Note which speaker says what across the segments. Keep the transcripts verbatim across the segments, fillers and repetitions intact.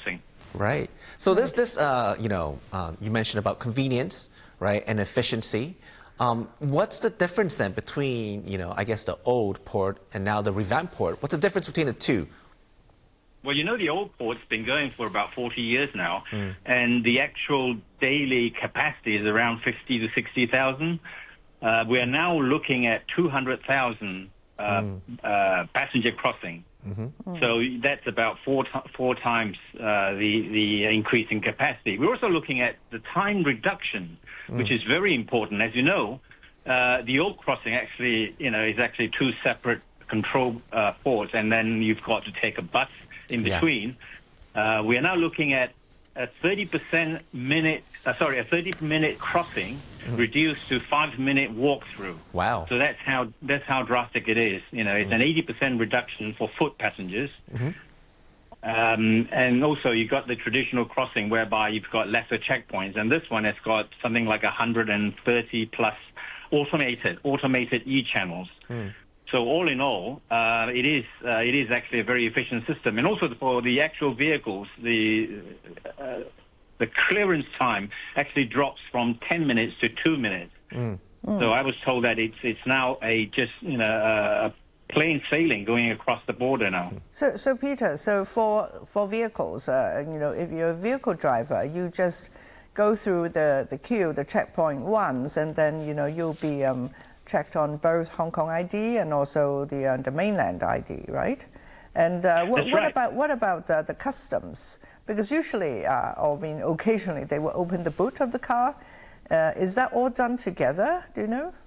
Speaker 1: crossing.
Speaker 2: Right. So this, this uh, you know, um, you mentioned about convenience, right, and efficiency. Um, what's the difference then between, you know, I guess the old port and now the revamped port? What's the difference between the two?
Speaker 1: Well, you know, the old port's been going for about forty years now,
Speaker 2: mm.
Speaker 1: and the actual daily capacity is around fifty to sixty thousand. Uh, we are now looking at two hundred thousand uh,
Speaker 2: mm.
Speaker 1: uh, passenger crossing.
Speaker 2: Mm-hmm.
Speaker 1: Mm. So that's about four, four times uh, the, the increase in capacity. We're also looking at the time reduction, mm. which is very important. As you know, uh, the old crossing actually, you know, is actually two separate control uh, ports, and then you've got to take a bus in between. Yeah. Uh, we are now looking at a thirty percent minute, uh, sorry, a thirty minute crossing mm-hmm. reduced to five minute walkthrough.
Speaker 2: Wow.
Speaker 1: So that's how, that's how drastic it is. You know, it's mm-hmm. an eighty percent reduction for foot passengers. Mm-hmm. Um, and also you've got the traditional crossing whereby you've got lesser checkpoints. And this one has got something like one hundred thirty plus automated, automated E-channels. Mm. So all in all, uh, it is uh, it is actually a very efficient system, and also for the actual vehicles, the uh, the clearance time actually drops from ten minutes to two minutes. Mm. Mm. So I was told that it's it's now a just you know a plain sailing going across the border now.
Speaker 3: So so Peter, so for for vehicles, uh, you know, if you're a vehicle driver, you just go through the the queue, the checkpoint once, and then you know you'll be um, checked on both Hong Kong I D and also the uh, the mainland I D, right? And uh, what,
Speaker 1: That's
Speaker 3: what
Speaker 1: right.
Speaker 3: about what about the, the customs? Because usually, uh, or I mean, occasionally they will open the boot of the car. Uh, is that all done together? Do you know?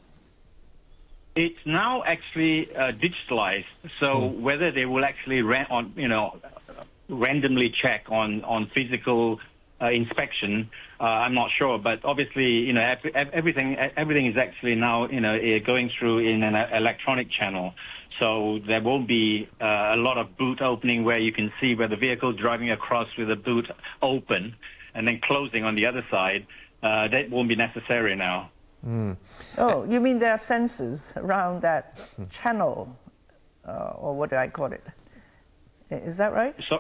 Speaker 1: It's now actually uh, digitalized. So mm. whether they will actually ran on, you know, randomly check on on physical uh, inspection. Uh, I'm not sure, but obviously, you know, everything everything is actually now, you know, going through in an electronic channel. So there will be uh, a lot of boot opening where you can see where the vehicle driving across with the boot open and then closing on the other side. Uh, that won't be necessary now.
Speaker 3: Mm. Oh, you mean there are sensors around that channel, uh, or what do I call it? Is that right?
Speaker 1: So.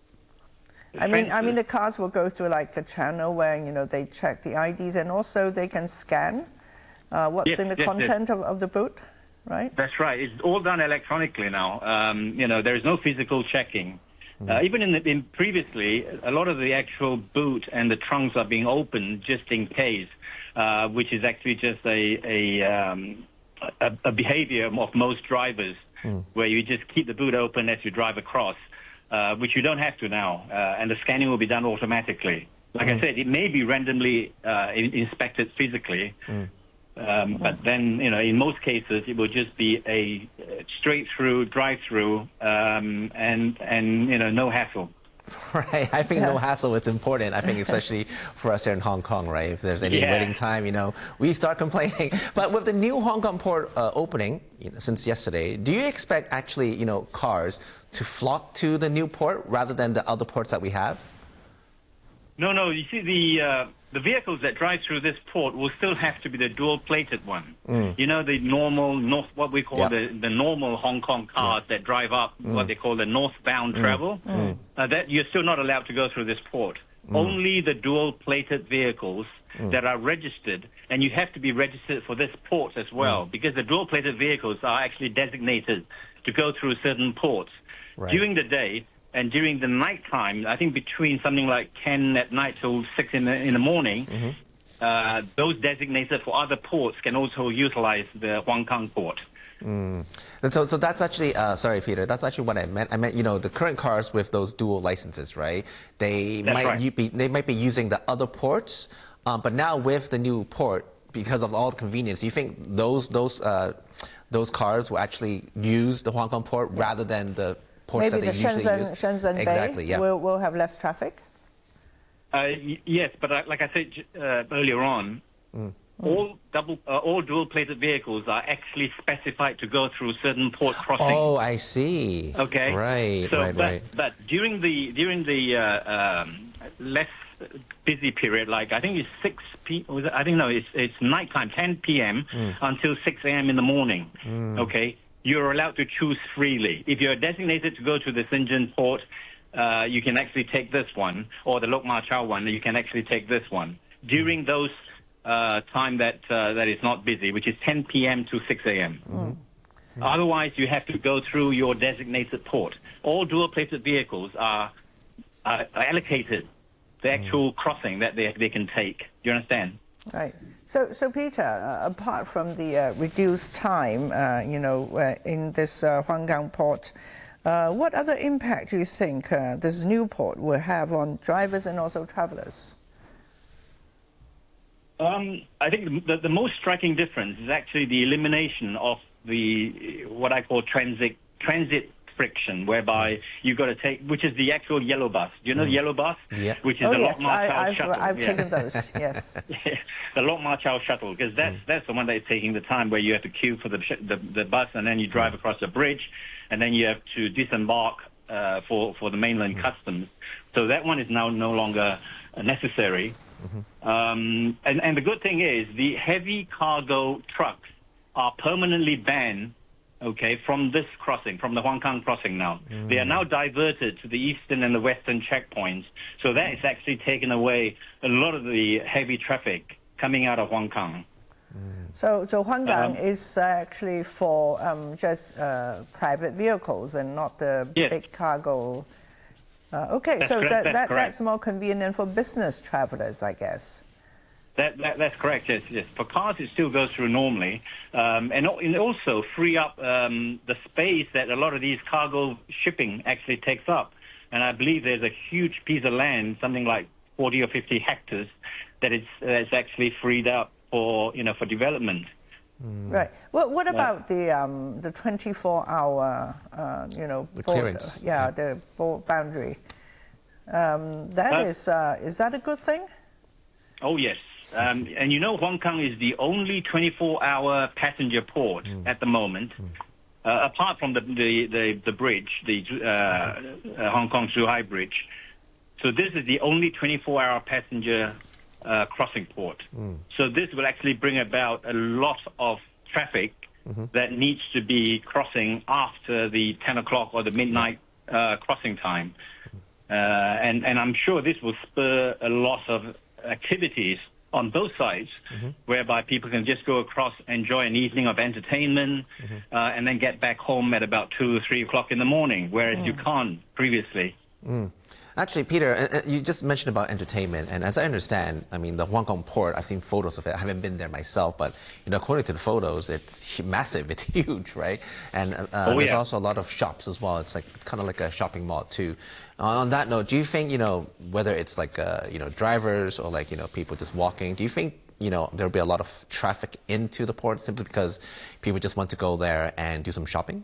Speaker 3: I mean, I mean, the cars will go through like a channel where you know they check the I Ds, and also they can scan uh, what's
Speaker 1: yes,
Speaker 3: in the
Speaker 1: yes,
Speaker 3: content
Speaker 1: yes.
Speaker 3: Of, of the boot, right?
Speaker 1: That's right. It's all done electronically now. Um, you know, there is no physical checking. Mm. Uh, even in, the, in previously, a lot of the actual boot and the trunks are being opened just in case, uh, which is actually just a a, um, a a behavior of most drivers, mm. where you just keep the boot open as you drive across. Uh, which you don't have to now, uh, and the scanning will be done automatically. Like mm. I said, it may be randomly uh, in, inspected physically, mm. um, but then, you know, in most cases, it will just be a straight-through drive-through, um, and and you know, no hassle.
Speaker 2: Right. I think yeah. no hassle is important. I think especially for us here in Hong Kong, right? If there's any
Speaker 1: yeah.
Speaker 2: waiting time, you know, we start complaining. But with the new Hong Kong port uh, opening, you know, since yesterday, do you expect actually, you know, cars to flock to the new port rather than the other ports that we have?
Speaker 1: No, no. You see, the uh, the vehicles that drive through this port will still have to be the dual-plated one. Mm. You know, the normal north, what we call yep. the the normal Hong Kong cars yep. that drive up, mm. what they call the northbound mm. travel. Mm. Uh, that you're still not allowed to go through this port. Mm. Only the dual-plated vehicles mm. that are registered, and you have to be registered for this port as well, mm. because the dual-plated vehicles are actually designated to go through certain ports. Right. During the day and during the night time, I think between something like ten at night till six in the, in the morning, mm-hmm. uh, those designated for other ports can also utilize the Huang Kang port.
Speaker 2: Mm. And so, so that's actually, uh, sorry, Peter, that's actually what I meant. I meant, you know, the current cars with those dual licenses, right? They
Speaker 1: that's
Speaker 2: might
Speaker 1: right.
Speaker 2: be, they might be using the other ports, um, but now with the new port, because of all the convenience, do you think those those uh, those cars will actually use the Huang Kong port rather than the ports
Speaker 3: Maybe
Speaker 2: that they
Speaker 3: the
Speaker 2: usually
Speaker 3: Shenzhen,
Speaker 2: use?
Speaker 3: Shenzhen
Speaker 2: exactly,
Speaker 3: Bay
Speaker 2: yeah.
Speaker 3: will, will have less traffic?
Speaker 1: Uh, yes, but I, like I said uh, earlier on, mm. all double, uh, all dual-plated vehicles are actually specified to go through certain port crossings.
Speaker 2: Oh, I see.
Speaker 1: Okay.
Speaker 2: Right,
Speaker 1: so,
Speaker 2: right,
Speaker 1: but,
Speaker 2: right.
Speaker 1: But during the during the uh, um, less busy period, like I think it's six p. I think no, it's it's nighttime, ten p m mm. until six a m in the morning. Mm. Okay. You're allowed to choose freely. If you're designated to go to the Shenzhen port, uh, you can actually take this one, or the Lok Ma Chau one, you can actually take this one during those uh, time that uh, that is not busy, which is ten p m to six a m Mm. Mm. Otherwise, you have to go through your designated port. All dual-plated vehicles are, are allocated the actual mm. crossing that they they can take. Do you understand?
Speaker 3: Right. So, so Peter, uh, apart from the uh, reduced time, uh, you know, uh, in this uh, Huang Gang port, uh, what other impact do you think uh, this new port will have on drivers and also travelers?
Speaker 1: Um, I think the, the most striking difference is actually the elimination of the what I call transit transit friction, whereby you got to take, which is the actual yellow bus. Do you know mm. the yellow bus?
Speaker 2: Yeah.
Speaker 1: Which is
Speaker 3: oh,
Speaker 1: the
Speaker 3: yes,
Speaker 1: Lok Ma Chau
Speaker 3: I've,
Speaker 1: shuttle.
Speaker 3: I've
Speaker 1: yeah.
Speaker 3: taken those. Yes.
Speaker 1: The Lok Ma Chau shuttle, because that's mm. that's the one that is taking the time, where you have to queue for the the, the bus, and then you drive mm. across the bridge, and then you have to disembark uh, for for the mainland mm. customs. So that one is now no longer necessary. Mm-hmm. um, and and the good thing is the heavy cargo trucks are permanently banned. Okay, from this crossing, from the Huang Gang crossing now. Mm. They are now diverted to the eastern and the western checkpoints. So that is actually taken away a lot of the heavy traffic coming out of Huang Gang.
Speaker 3: Mm. So, so Huang Gang um, is actually for um, just uh, private vehicles and not the
Speaker 1: yes.
Speaker 3: big cargo. Uh, okay,
Speaker 1: that's
Speaker 3: so
Speaker 1: correct,
Speaker 3: that,
Speaker 1: that's,
Speaker 3: that,
Speaker 1: correct.
Speaker 3: that's more convenient for business travelers, I guess.
Speaker 1: That, that, that's correct, yes, yes. For cars, it still goes through normally. Um, and, and also free up um, the space that a lot of these cargo shipping actually takes up. And I believe there's a huge piece of land, something like forty or fifty hectares, that it's, that's actually freed up for, you know, for development.
Speaker 3: Mm. Right. What, what about uh, the um, the twenty-four hour, uh, you know,
Speaker 2: the
Speaker 3: border,
Speaker 2: clearance?
Speaker 3: Yeah, yeah. the border boundary. Um, that uh, is, uh, is that a good thing?
Speaker 1: Oh, yes. Um, and you know, Huang Gang is the only twenty-four hour passenger port mm. at the moment, mm. uh, apart from the the, the, the bridge, the uh, uh, Hong Kong-Zhuhai Bridge. So this is the only twenty-four hour passenger uh, crossing port. Mm. So this will actually bring about a lot of traffic mm-hmm. that needs to be crossing after the ten o'clock or the midnight uh, crossing time. Uh, and, and I'm sure this will spur a lot of activities on both sides, mm-hmm. whereby people can just go across, enjoy an evening of entertainment, mm-hmm. uh, and then get back home at about two or three o'clock in the morning, whereas mm. you can't previously.
Speaker 2: Mm. Actually, Peter, you just mentioned about entertainment, and as I understand, I mean, the Huang Gang port, I've seen photos of it. I haven't been there myself, but, you know, according to the photos, it's massive, it's huge, right? And uh, oh, there's yeah. also a lot of shops as well. It's like it's kind of like a shopping mall, too. Uh, on that note, do you think, you know, whether it's like, uh, you know, drivers or like, you know, people just walking, do you think, you know, there'll be a lot of traffic into the port simply because people just want to go there and do some shopping?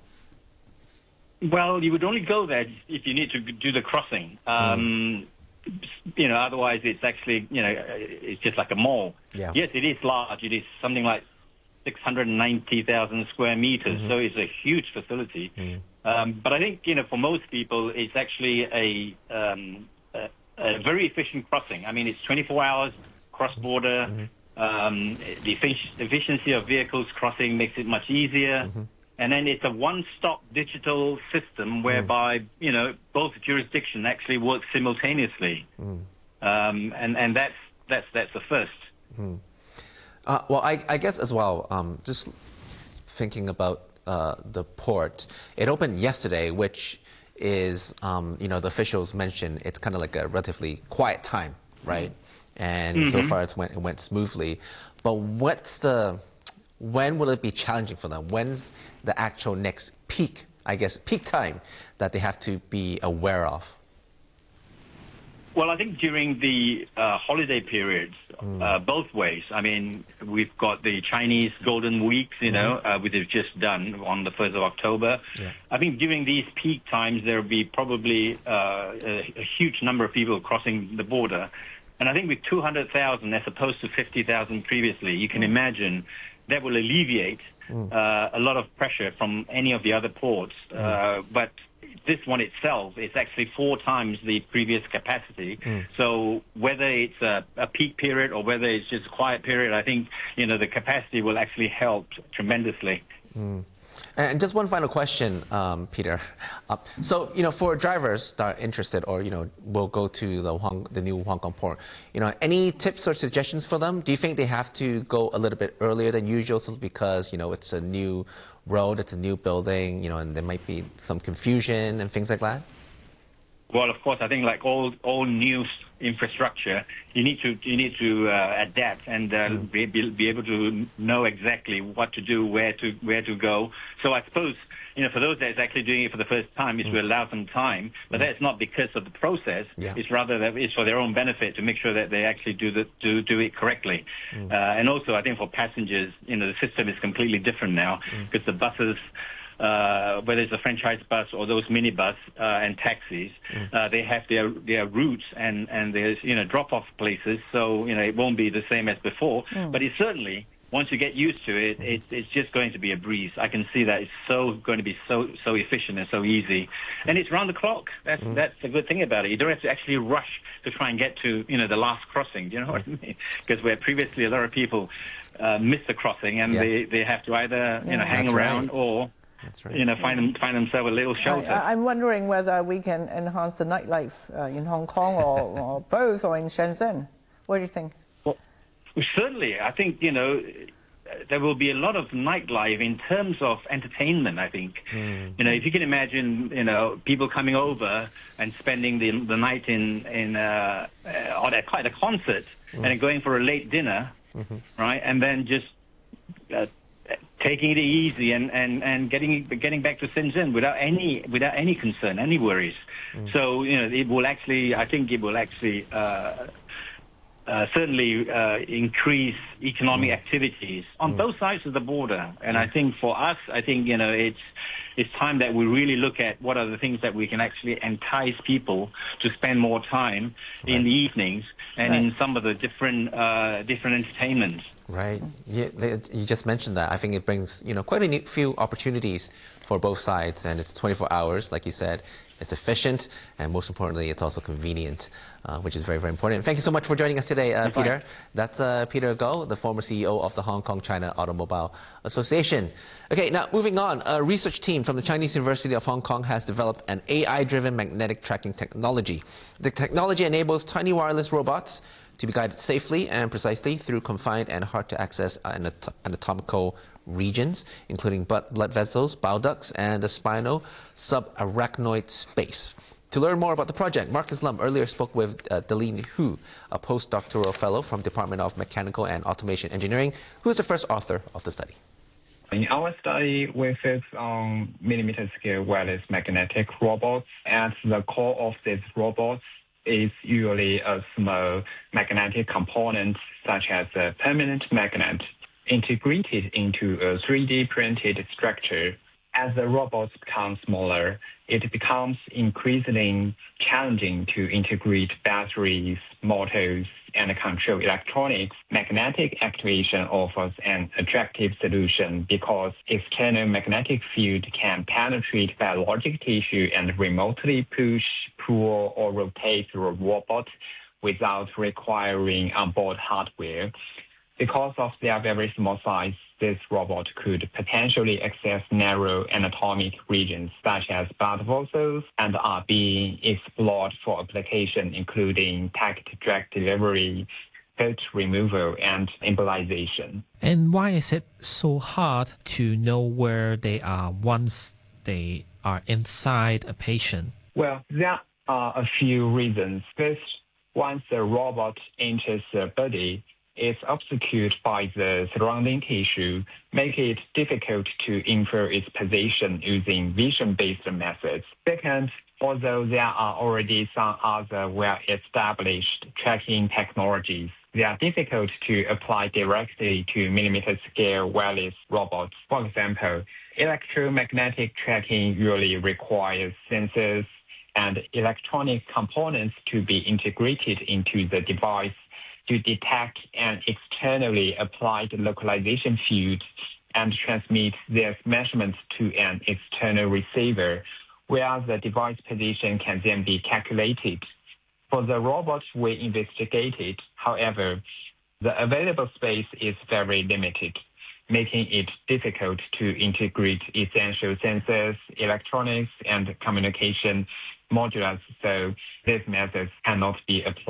Speaker 1: Well, you would only go there if you need to do the crossing. Um, mm. You know, otherwise it's actually, you know, it's just like a mall.
Speaker 2: Yeah.
Speaker 1: Yes, it is large. It is something like six hundred ninety thousand square meters, mm-hmm. so it's a huge facility. Mm. Um, but I think, you know, for most people, it's actually a, um, a, a very efficient crossing. I mean, it's twenty-four hours cross-border. Mm-hmm. Um, the efficiency of vehicles crossing makes it much easier. Mm-hmm. And then it's a one-stop digital system whereby, mm. you know, both jurisdictions actually work simultaneously. Mm. Um, and, and that's, that's, that's the first.
Speaker 2: Mm. Uh, well, I, I guess as well, um, just thinking about uh, the port, it opened yesterday, which is, um, you know, the officials mentioned it's kind of like a relatively quiet time, right? And mm-hmm. so far it's went, it went smoothly. But what's the... when will it be challenging for them? When's the actual next peak, I guess, peak time that they have to be aware of?
Speaker 1: Well, I think during the uh, holiday periods, mm. uh, both ways. I mean, we've got the Chinese Golden Weeks, you mm. know, uh, which is just done on the first of October. Yeah. I think during these peak times, there will be probably uh, a, a huge number of people crossing the border. And I think with two hundred thousand as opposed to fifty thousand previously, you can mm. imagine that will alleviate mm. uh, a lot of pressure from any of the other ports. Mm. Uh, but this one itself is actually four times the previous capacity. Mm. So whether it's a, a peak period or whether it's just a quiet period, I think, you know, the capacity will actually help tremendously.
Speaker 2: Mm. And just one final question, um, Peter. Uh, so, you know, for drivers that are interested or, you know, will go to the, Hong, the new Hong Kong port, you know, any tips or suggestions for them? Do you think they have to go a little bit earlier than usual simply because, you know, it's a new road, it's a new building, you know, and there might be some confusion and things like that?
Speaker 1: Well, of course, I think like all all new infrastructure, you need to you need to uh, adapt and uh, mm. be, be able to know exactly what to do, where to where to go. So I suppose, you know, for those that's actually doing it for the first time, is mm. to allow them time. But mm. that's not because of the process. Yeah. It's rather that it's for their own benefit to make sure that they actually do the do do it correctly. Mm. Uh, and also, I think for passengers, you know, the system is completely different now because mm. the buses. Uh, whether it's a franchise bus or those minibus uh, and taxis, mm. uh, they have their their routes and, and there's, you know, drop-off places, so, you know, it won't be the same as before. Mm. But it certainly, once you get used to it, it, it's just going to be a breeze. I can see that it's so going to be so so efficient and so easy. And it's round the clock. That's mm. that's the good thing about it. You don't have to actually rush to try and get to, you know, the last crossing. Do you know what I mean? Because where previously a lot of people uh, miss the crossing and yeah. they, they have to either, you know, hang that's around right. or... That's right. You know, find them, find themselves a little shelter.
Speaker 3: I, I'm wondering whether we can enhance the nightlife uh, in Hong Kong or, or both, or in Shenzhen. What do you think?
Speaker 1: Well, certainly, I think, you know, there will be a lot of nightlife in terms of entertainment. I think, mm. you know, if you can imagine, you know, people coming over and spending the the night in in uh, uh, or at a concert mm. and then going for a late dinner, mm-hmm. right, and then just. Uh, taking it easy and, and, and getting getting back to Shenzhen without any without any concern, any worries. Mm. So, you know, it will actually, I think it will actually uh, uh, certainly uh, increase economic mm. activities on mm. both sides of the border. And mm. I think for us, I think, you know, it's it's time that we really look at what are the things that we can actually entice people to spend more time right. in the evenings and right. in some of the different uh, different entertainments.
Speaker 2: Right. You, you just mentioned that. I think it brings, you know, quite a few opportunities for both sides, and it's twenty-four hours, like you said. It's efficient, and most importantly, it's also convenient, uh, which is very, very important. Thank you so much for joining us today, uh, Peter. That's uh, Peter Goh, the former C E O of the Hong Kong China Automobile Association. Okay, now moving on. A research team from the Chinese University of Hong Kong has developed an A I-driven magnetic tracking technology. The technology enables tiny wireless robots to be guided safely and precisely through confined and hard-to-access anatomical regions, including blood vessels, bile ducts, and the spinal subarachnoid space. To learn more about the project, Marcus Lum earlier spoke with uh, Deline Hu, a postdoctoral fellow from Department of Mechanical and Automation Engineering, who is the first author of the study.
Speaker 4: In our study, we focus on millimeter-scale wireless magnetic robots. At the core of these robots is usually a small magnetic component, such as a permanent magnet, integrated into a three D printed structure. As the robots become smaller, it becomes increasingly challenging to integrate batteries, motors, and control electronics. Magnetic activation offers an attractive solution because external magnetic field can penetrate biologic tissue and remotely push, pull, or rotate the robot without requiring onboard hardware. Because of their very small size, this robot could potentially access narrow anatomic regions such as blood vessels and are being explored for application including tactile drug delivery, hurt removal, and embolization.
Speaker 5: And why is it so hard to know where they are once they are inside a patient?
Speaker 4: Well, there are a few reasons. First, once the robot enters the body, it's obscured by the surrounding tissue, making it difficult to infer its position using vision-based methods. Second, although there are already some other well-established tracking technologies, they are difficult to apply directly to millimeter-scale wireless robots. For example, electromagnetic tracking usually requires sensors and electronic components to be integrated into the device to detect an externally applied localization field and transmit their measurements to an external receiver, where the device position can then be calculated. For the robots we investigated, however, the available space is very limited. making it difficult to integrate essential sensors, electronics, and communication modules. So these methods cannot be applied